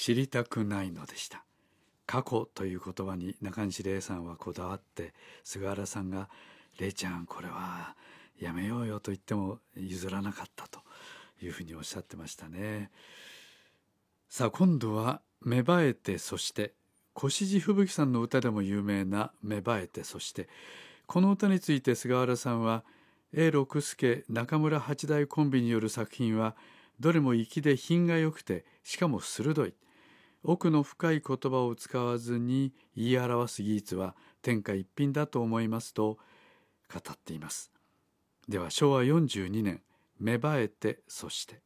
知りたくないのでした。過去という言葉に中西礼さんはこだわって、菅原さんが礼ちゃんこれはやめようよと言っても譲らなかったというふうにおっしゃってましたね。さあ今度は芽生えてそして、越路吹雪さんの歌でも有名な芽生えてそして、この歌について菅原さんは永六輔中村八大コンビによる作品はどれも粋で品が良くて、しかも鋭い、奥の深い言葉を使わずに言い表す技術は天下一品だと思いますと語っています。では昭和42年芽生えてそして。